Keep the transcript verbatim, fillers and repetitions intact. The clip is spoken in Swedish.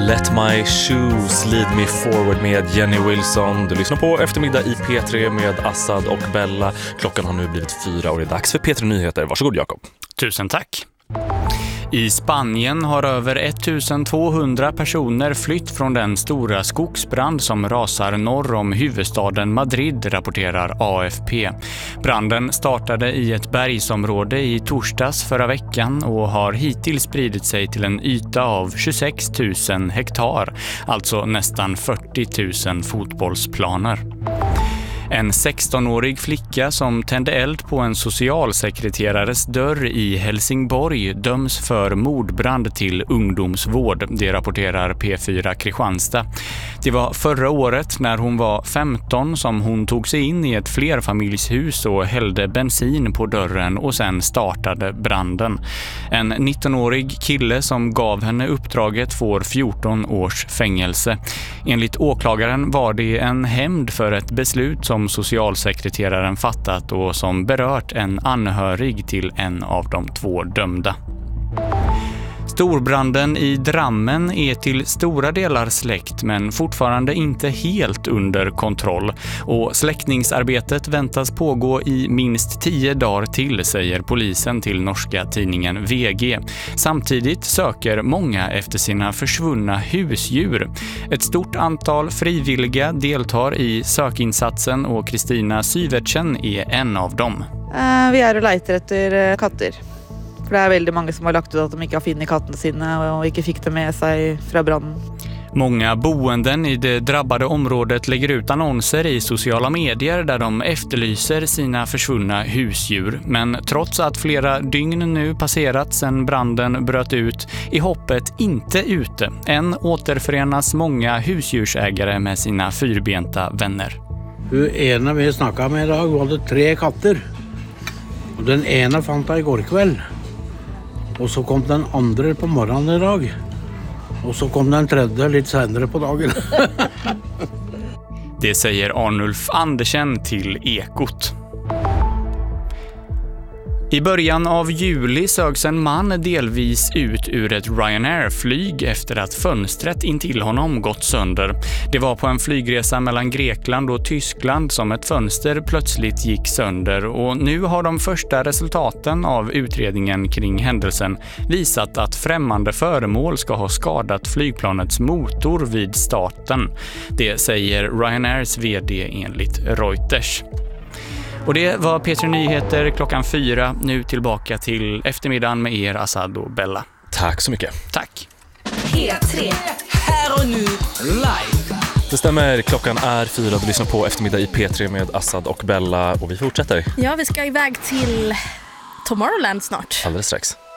Let My Shoes Lead Me Forward med Jenny Wilson. Du lyssnar på Eftermiddag i P tre med Assad och Bella. Klockan har nu blivit fyra och det är dags för P tre Nyheter. Varsågod Jakob. Tusen tack. I Spanien har över ettusentvåhundra personer flytt från den stora skogsbrand som rasar norr om huvudstaden Madrid, rapporterar A F P. Branden startade i ett bergsområde i torsdags förra veckan och har hittills spridit sig till en yta av tjugosex tusen hektar, alltså nästan fyrtio tusen fotbollsplaner. En sextonårig flicka som tände eld på en socialsekreterares dörr i Helsingborg döms för mordbrand till ungdomsvård, det rapporterar P fyra Kristianstad. Det var förra året när hon var femton som hon tog sig in i ett flerfamiljshus och hällde bensin på dörren och sen startade branden. En nittonårig kille som gav henne uppdraget får fjorton års fängelse. Enligt åklagaren var det en hämnd för ett beslut som som socialsekreteraren fattat och som berört en anhörig till en av de två dömda. Storbranden i Drammen är till stora delar släckt men fortfarande inte helt under kontroll och släckningsarbetet väntas pågå i minst tio dagar till, säger polisen till norska tidningen V G. Samtidigt söker många efter sina försvunna husdjur. Ett stort antal frivilliga deltar i sökinsatsen och Kristina Syvertsen är en av dem. Uh, vi är och letar efter katter. For det är väldigt många som har lagt ut att de inte har funnit katterna sina och inte fick det med sig från branden. Många boenden i det drabbade området lägger ut annonser i sociala medier där de efterlyser sina försvunna husdjur. Men trots att flera dygn nu passerat sedan branden bröt ut är hoppet inte ute. Än återförenas många husdjursägare med sina fyrbenta vänner. Den ena vi snackade med idag hade tre katter. Och den ena fann jag igår kväll. Och så kom den andra på morgonen idag. Och så kom den tredje lite senare på dagen. Det säger Arnulf Andersen till Ekot. I början av juli sögs en man delvis ut ur ett Ryanair-flyg efter att fönstret intill honom gått sönder. Det var på en flygresa mellan Grekland och Tyskland som ett fönster plötsligt gick sönder och nu har de första resultaten av utredningen kring händelsen visat att främmande föremål ska ha skadat flygplanets motor vid starten. Det säger Ryanairs vd enligt Reuters. Och det var P tre Nyheter klockan fyra. Nu tillbaka till eftermiddagen med er, Assad och Bella. Tack så mycket. Tack. P tre, här och nu, live. Det stämmer, klockan är fyra. Du lyssnar på Eftermiddag i P tre med Assad och Bella. Och vi fortsätter. Ja, vi ska iväg till Tomorrowland snart. Alldeles strax.